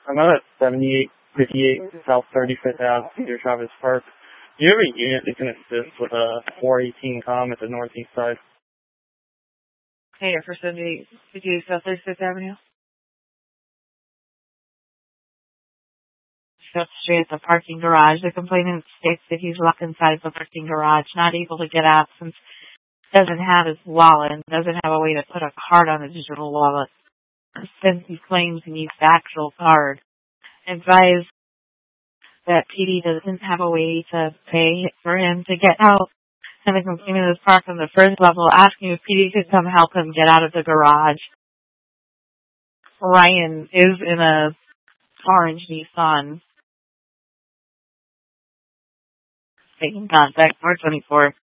I'm out at 7858 South 35th Ave, Cedar Travis Park. Do you have a unit that can assist with a 418 comm at the northeast side? Hey, for 7858 South 35th Avenue. Up straight at the parking garage. The complainant states that he's locked inside the parking garage, not able to get out since he doesn't have his wallet and doesn't have a way to put a card on the digital wallet. Since he claims he needs the actual card. Advise that PD doesn't have a way to pay for him to get out. And the complainant is parked on the first level, asking if PD could come help him get out of the garage. Ryan is in a orange Nissan. Taking contact 424.